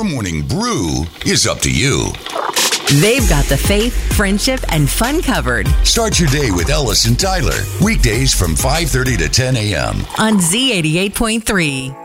morning brew is up to you. They've got the faith, friendship, and fun covered. Start your day with Ellis and Tyler. Weekdays from 5:30 to 10 a.m. on Z88.3.